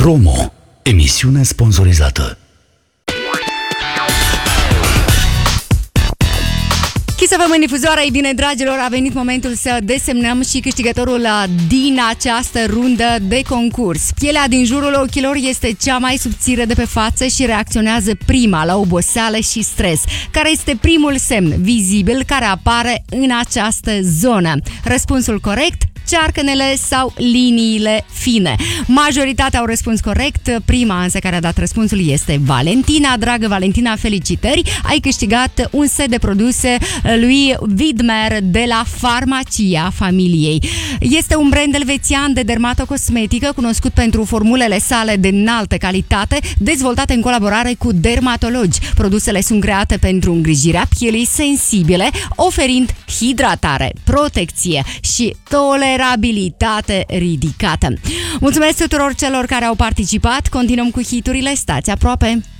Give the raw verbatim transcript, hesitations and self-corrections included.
Promo. Emisiune sponsorizată. Kiss F M în difuzoare. Ei bine, dragilor, a venit momentul să desemnăm și câștigătorul din această rundă de concurs. Pielea din jurul ochilor este cea mai subțire de pe față și reacționează prima la oboseală și stres. Care este primul semn vizibil care apare în această zonă? Răspunsul corect: cearcănele sau liniile fine. Majoritatea au răspuns corect. Prima însă care a dat răspunsul este Valentina. Dragă Valentina, felicitări! Ai câștigat un set de produse lui Widmer de la Farmacia Familiei. Este un brand elvețian de dermatocosmetică cunoscut pentru formulele sale de înaltă calitate, dezvoltate în colaborare cu dermatologi. Produsele sunt create pentru îngrijirea pielii sensibile, oferind hidratare, protecție și tolerabilitate ridicată. Mulțumesc tuturor celor care au participat. Continuăm cu hiturile. Stați aproape!